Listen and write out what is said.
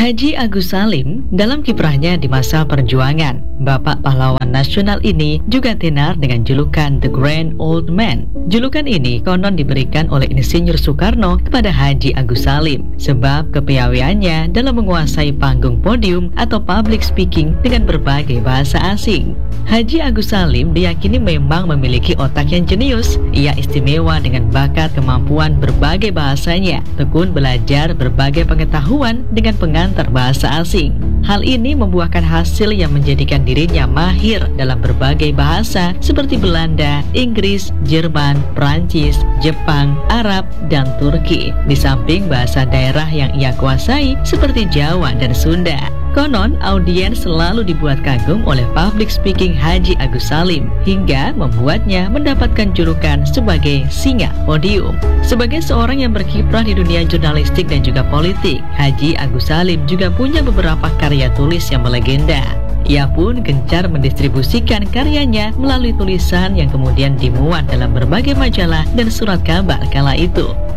Haji Agus Salim dalam kiprahnya di masa perjuangan, Bapak Pahlawan Nasional ini juga tenar dengan julukan The Grand Old Man. Julukan ini konon diberikan oleh Insinyur Soekarno kepada Haji Agus Salim sebab kepiawaiannya dalam menguasai panggung podium atau public speaking dengan berbagai bahasa asing. Haji Agus Salim diyakini memang memiliki otak yang jenius. Ia istimewa dengan bakat kemampuan berbagai bahasanya, tekun belajar berbagai pengetahuan dengan pengantar bahasa asing. Hal ini membuahkan hasil yang menjadikan dirinya mahir dalam berbagai bahasa seperti Belanda, Inggris, Jerman, Prancis, Jepang, Arab, dan Turki. Di samping bahasa daerah yang ia kuasai seperti Jawa dan Sunda. Konon, audiens selalu dibuat kagum oleh public speaking Haji Agus Salim hingga membuatnya mendapatkan julukan sebagai singa podium. Sebagai seorang yang berkiprah di dunia jurnalistik dan juga politik, Haji Agus Salim juga punya beberapa karya tulis yang melegenda. Ia pun gencar mendistribusikan karyanya melalui tulisan yang kemudian dimuat dalam berbagai majalah dan surat kabar kala itu.